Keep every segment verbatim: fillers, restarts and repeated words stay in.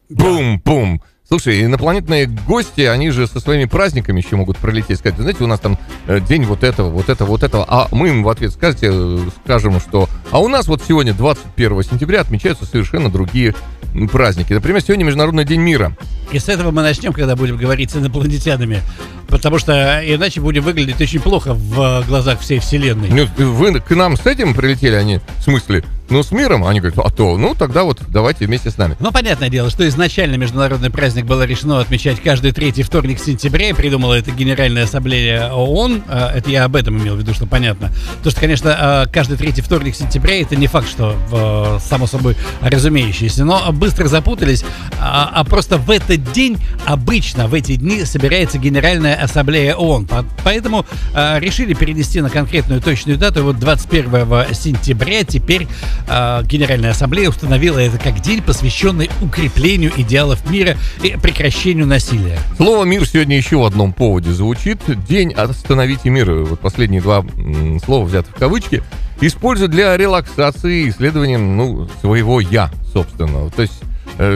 Бум-бум. Слушай, инопланетные гости, они же со своими праздниками еще могут пролететь, сказать, знаете, у нас там э, день вот этого, вот этого, вот этого, а мы им в ответ скажете, э, скажем, что, а у нас вот сегодня, двадцать первого сентября, отмечаются совершенно другие праздники. Например, сегодня Международный день мира. И с этого мы начнем, когда будем говорить с инопланетянами, потому что иначе будем выглядеть очень плохо в глазах всей вселенной. Ну, вы к нам с этим прилетели, они, в смысле, ну, с миром? Они говорят, а то, ну, тогда вот давайте вместе с нами. Ну, понятное дело, что изначально международный праздник было решено отмечать каждый третий вторник сентября, и придумала это Генеральная Ассамблея ООН. Это я об этом имел в виду, что понятно. Потому что, конечно, каждый третий вторник сентября — это не факт, что само собой разумеющееся, но быстро запутались, а, а просто в этот день, обычно в эти дни собирается Генеральная Ассамблея ООН. Поэтому а, решили перенести на конкретную точную дату. Вот двадцать первого сентября теперь а, Генеральная Ассамблея установила это как день, посвященный укреплению идеалов мира и прекращению насилия. Слово «мир» сегодня еще в одном поводе звучит. День «Остановите мир». Вот последние два м, слова взяты в кавычки. Используют для релаксации и исследования, ну, своего «я», собственно. То есть э,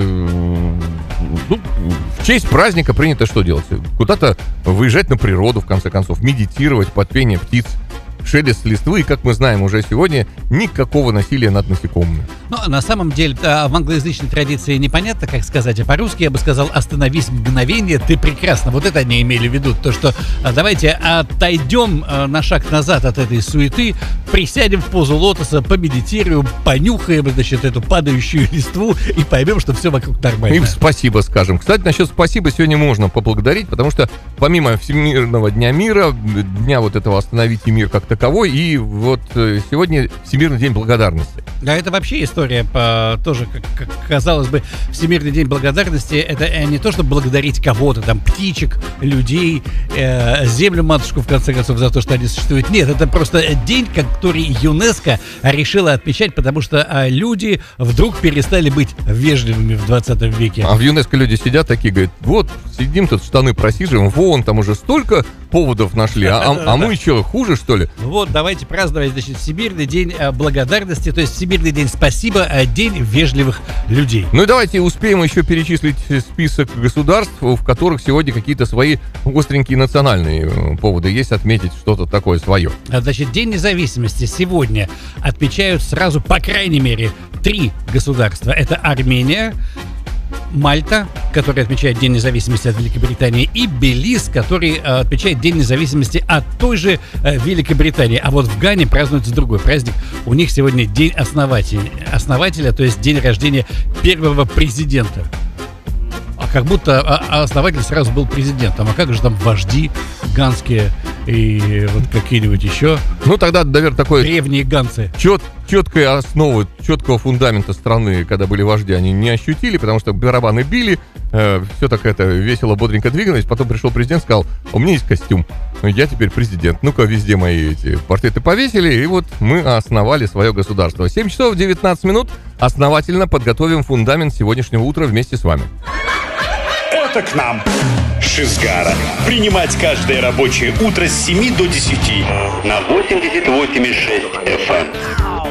ну, в честь праздника принято что делать? Куда-то выезжать на природу, в конце концов, медитировать под пение птиц, шелест листвы, и, как мы знаем уже сегодня, никакого насилия над насекомыми. Ну, на самом деле, в англоязычной традиции непонятно, как сказать, а по-русски я бы сказал: остановись мгновение, ты прекрасно. Вот это они имели в виду, то, что давайте отойдем на шаг назад от этой суеты, присядем в позу лотоса, помедитируем, понюхаем, значит, эту падающую листву и поймем, что все вокруг нормально. Им спасибо скажем. Кстати, насчет спасибо сегодня можно поблагодарить, потому что помимо Всемирного дня мира, дня вот этого «Остановите мир» как таковой, и вот сегодня Всемирный день благодарности. Да, это вообще история по, тоже, как, как казалось бы, Всемирный день благодарности — это не то, чтобы благодарить кого-то, там, птичек, людей, э, землю матушку, в конце концов, за то, что они существуют. Нет, это просто день, который ЮНЕСКО решила отмечать, потому что а, люди вдруг перестали быть вежливыми в двадцатом веке. А в ЮНЕСКО люди сидят такие, говорят, вот, сидим тут, штаны просиживаем, вон, там уже столько поводов нашли, а, а, а мы что, хуже, что ли? Вот, давайте праздновать, значит, Всемирный день благодарности, то есть Всемирный день спасибо, день вежливых людей. Ну и давайте успеем еще перечислить список государств, в которых сегодня какие-то свои остренькие национальные поводы есть, отметить что-то такое свое. Значит, День независимости сегодня отмечают сразу, по крайней мере, три государства. Это Армения, Мальта, который отмечает День независимости от Великобритании, и Белиз, который э, отмечает День независимости от той же э, Великобритании. А вот в Гане празднуется другой праздник. У них сегодня День основателя, основателя, то есть день рождения первого президента. А как будто а, основатель сразу был президентом. А как же там вожди ганские и вот какие-нибудь еще? Ну, тогда, наверное, такой... Древние ганцы. Чет, четкой основы, четкого фундамента страны, когда были вожди, они не ощутили, потому что барабаны били, э, все так это весело, бодренько двигалось. Потом пришел президент, сказал: у меня есть костюм, я теперь президент. Ну-ка, везде мои эти портреты повесили, и вот мы основали свое государство. семь часов девятнадцать минут. Основательно подготовим фундамент сегодняшнего утра вместе с вами. Это к нам, Шизгара. Принимать каждое рабочее утро с семи до десяти на восемьдесят восемь и шесть эф эм.